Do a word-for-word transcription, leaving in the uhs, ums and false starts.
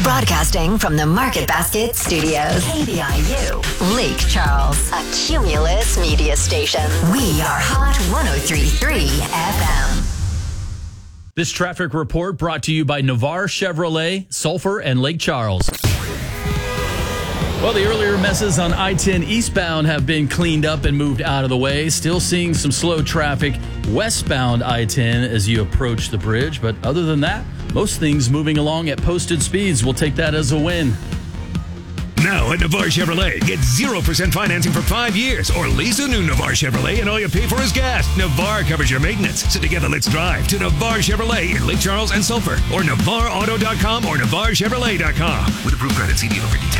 Broadcasting from the Market Basket Studios. K B I U, Lake Charles, a Cumulus media station. We are Hot one oh three point three F M. This traffic report brought to you by Navarre Chevrolet, Sulphur, and Lake Charles. Well, the earlier messes on I ten eastbound have been cleaned up and moved out of the way. Still seeing some slow traffic westbound I ten as you approach the bridge. But other than that, most things moving along at posted speeds. We'll take that as a win. Now at Navarre Chevrolet, get zero percent financing for five years or lease a new Navarre Chevrolet and all you pay for is gas. Navarre covers your maintenance. So together, let's drive to Navarre Chevrolet in Lake Charles and Sulphur or Navarre Auto dot com or Navarre Chevrolet dot com. With approved credit, see dealer for details.